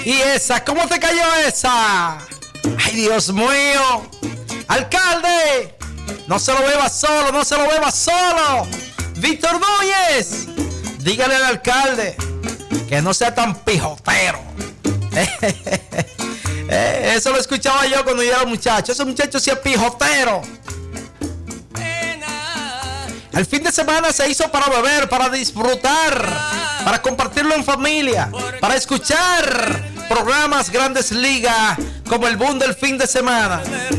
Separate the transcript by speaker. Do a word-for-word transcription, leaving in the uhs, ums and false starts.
Speaker 1: Y esa, ¿cómo te cayó esa? Ay, Dios mío. Alcalde, no se lo beba solo, no se lo beba solo. Víctor Núñez, dígale al alcalde que no sea tan pijotero. Eso lo escuchaba yo cuando yo era muchacho. Ese muchacho sí es pijotero. El fin de semana se hizo para beber, para disfrutar, para compartirlo en familia, para escuchar programas Grandes Ligas como el boom del fin de semana.